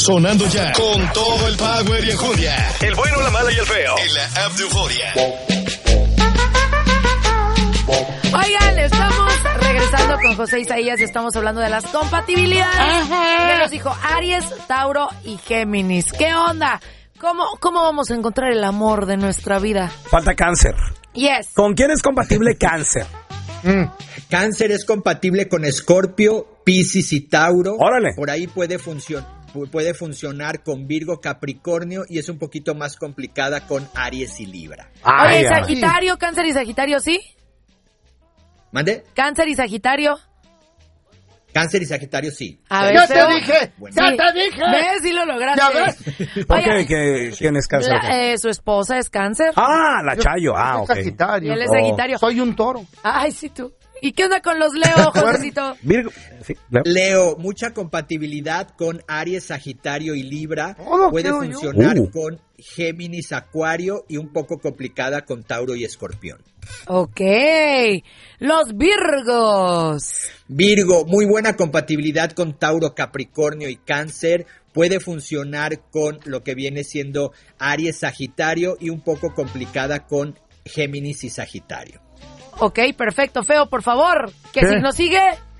Sonando ya con todo el power y enjundia. El bueno, la mala y el feo. En la app de Euforia. Oigan, estamos regresando con José Isaías. Estamos hablando de las compatibilidades de los hijos Aries, Tauro y Géminis. ¿Qué onda? ¿Cómo vamos a encontrar el amor de nuestra vida? Falta Cáncer. Yes. ¿Con quién es compatible Cáncer? Cáncer es compatible con Escorpio, Piscis y Tauro. Órale. Por ahí puede funcionar con Virgo, Capricornio y es un poquito más complicada con Aries y Libra. Oye, Sagitario, Cáncer y Sagitario, ¿sí? ¿Mande? Cáncer y Sagitario. Cáncer y Sagitario sí. A ver, ¡Ya te dije! Bueno. ¡Ya te dije! ¿Ves? Sí lo lograste. ¿Ya ves? ¿Por Oye, qué? ¿Quién es Cáncer? su esposa es Cáncer. La Chayo. Soy Ok. Sagitario. Y él es Sagitario. Soy un toro. Ay, sí, tú. ¿Y qué onda con los Leo, Josecito? Virgo. Sí, Leo. Leo, mucha compatibilidad con Aries, Sagitario y Libra. Todo Puede creo yo. funcionar con Géminis, Acuario y un poco complicada con Tauro y Escorpión. Ok. Los Virgos. Virgo, muy buena compatibilidad con Tauro, Capricornio y Cáncer. Puede funcionar con lo que viene siendo Aries, Sagitario y un poco complicada con Géminis y Sagitario. Ok, perfecto. Feo, por favor. ¿Qué ¿Qué? signo sigue?